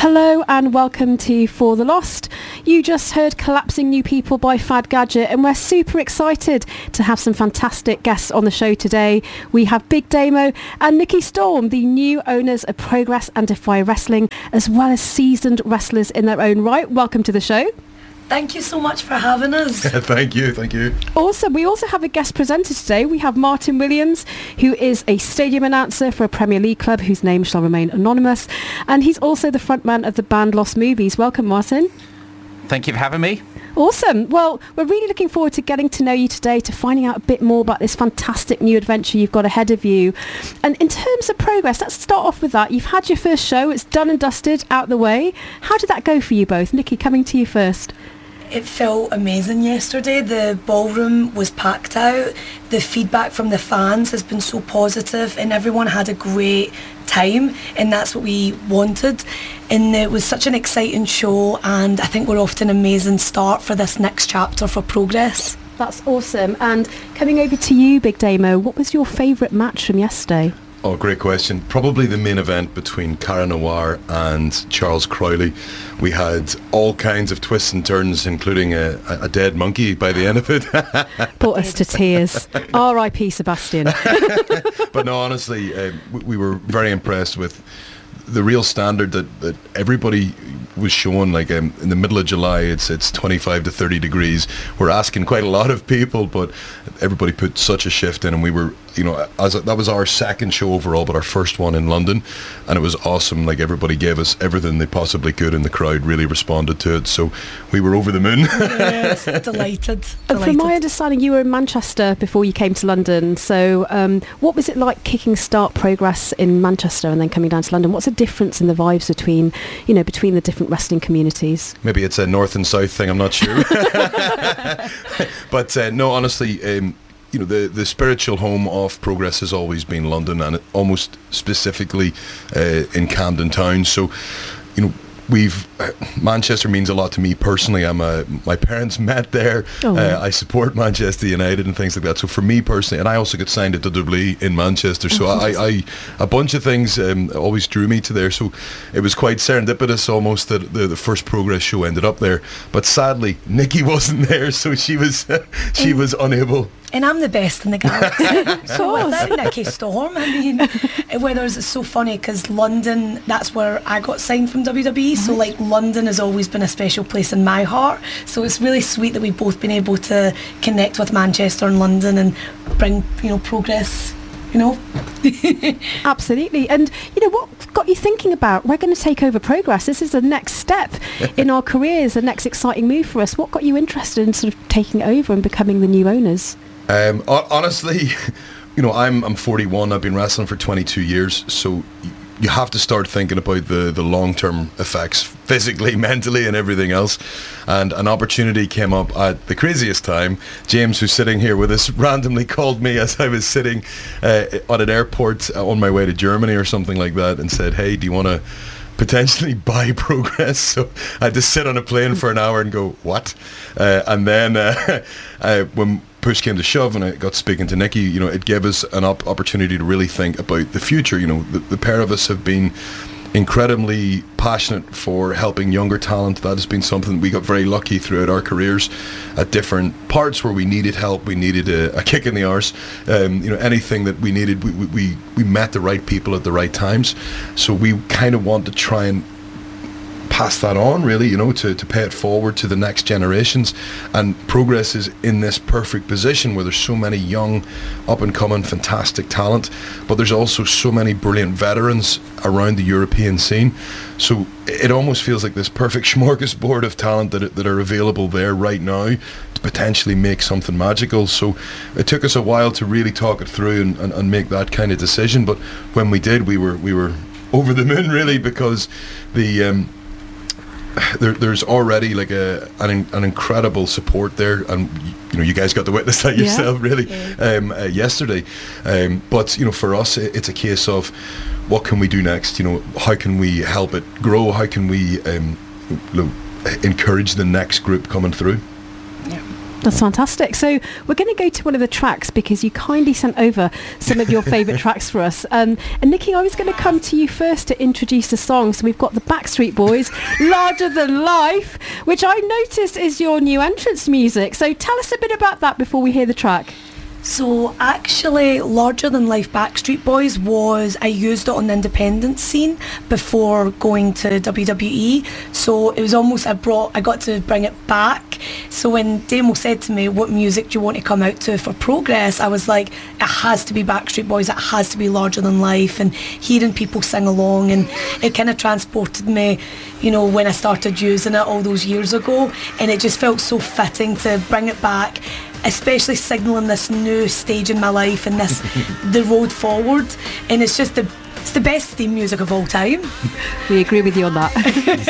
Hello and welcome to For the Lost. You just heard Collapsing New People by Fad Gadget, and we're super excited to have some fantastic guests on the show today. We have Big Damo and Nikki Storm, the new owners of Progress and Defy Wrestling, as well as seasoned wrestlers in their own right. Welcome to the show. Thank you so much for having us. Thank you. Awesome. We also have a guest presenter today. We have Martin Williams, who is a stadium announcer for a Premier League club whose name shall remain anonymous. And he's also the frontman of the band Lost Movies. Welcome, Martin. Thank you for having me. Awesome. Well, we're really looking forward to getting to know you today, to finding out a bit more about this fantastic new adventure you've got ahead of you. And in terms of Progress, let's start off with that. You've had your first show. It's done and dusted, out the way. How did that go for you both? Nikki, coming to you first. It felt amazing yesterday. The ballroom was packed out. The feedback from the fans has been so positive and everyone had a great time, and that's what we wanted. And it was such an exciting show, and I think we're off to an amazing start for this next chapter for Progress. That's awesome. And coming over to you, Big Damo, what was your favourite match from yesterday? Oh, great question. Probably the main event between Cara Noir and Charles Crowley. We had all kinds of twists and turns, including a dead monkey by the end of it. Brought us to tears. R.I.P. Sebastian. But no, honestly, we were very impressed with the real standard that everybody was showing. Like in the middle of July, it's 25 to 30 degrees. We're asking quite a lot of people, but everybody put such a shift in, and we were, that was our second show overall, but our first one in London, and it was awesome. Like, everybody gave us everything they possibly could, and the crowd really responded to it, so we were over the moon. Yes, delighted. From my understanding, you were in Manchester before you came to London, so what was it like kicking start Progress in Manchester and then coming down to London? What's the difference in the vibes between the different wrestling communities? Maybe it's a north and south thing, I'm not sure. But no, honestly, the spiritual home of Progress has always been London, and almost specifically in Camden Town. So, Manchester means a lot to me personally. My parents met there. I support Manchester United and things like that. So for me personally, and I also got signed to WWE in Manchester. So I a bunch of things always drew me to there. So it was quite serendipitous almost that the first Progress show ended up there. But sadly, Nikki wasn't there, so she was unable. And I'm the best in the galaxy. So without Nikki Storm, whether it's so funny because London, that's where I got signed from WWE. So like London has always been a special place in my heart. So it's really sweet that we've both been able to connect with Manchester and London and bring, Progress. Absolutely. And what got you thinking about, we're going to take over Progress, this is the next step in our careers, the next exciting move for us? What got you interested in sort of taking over and becoming the new owners? Honestly, I'm 41. I've been wrestling for 22 years, so you have to start thinking about the long-term effects, physically, mentally, and everything else. And an opportunity came up at the craziest time. James, who's sitting here with us, randomly called me as I was sitting at an airport on my way to Germany or something like that, and said, "Hey, do you want to potentially buy Progress?" So I had to sit on a plane for an hour and go, "What?" And then when push came to shove and I got speaking to Nikki, it gave us an opportunity to really think about the future. The pair of us have been incredibly passionate for helping younger talent. That has been something we got very lucky throughout our careers at different parts where we needed help. We needed a kick in the arse. Anything that we needed, we met the right people at the right times. So we kind of want to try and pass that on, really, to pay it forward to the next generations. And Progress is in this perfect position where there's so many young, up-and-coming, fantastic talent, but there's also so many brilliant veterans around the European scene. So it almost feels like this perfect smorgasbord of talent that are available there right now to potentially make something magical. So it took us a while to really talk it through and make that kind of decision. But when we did, we were over the moon, really, because there's already like an incredible support there, and you guys got to witness that yourself, really, yesterday. But for us, it's a case of what can we do next? How can we help it grow? How can we encourage the next group coming through? Yeah. That's fantastic. So we're going to go to one of the tracks because you kindly sent over some of your favourite tracks for us. And Nikki, I was going to come to you first to introduce the song. So we've got the Backstreet Boys, Larger Than Life, which I noticed is your new entrance music. So tell us a bit about that before we hear the track. So actually, Larger Than Life Backstreet Boys I used it on the independent scene before going to WWE. So it was almost, I got to bring it back. So when Damo said to me, what music do you want to come out to for Progress? I was like, it has to be Backstreet Boys, it has to be Larger Than Life. And hearing people sing along, and it kind of transported me, when I started using it all those years ago. And it just felt so fitting to bring it back, especially signalling this new stage in my life and the road forward. And it's the best theme music of all time. We agree with you on that.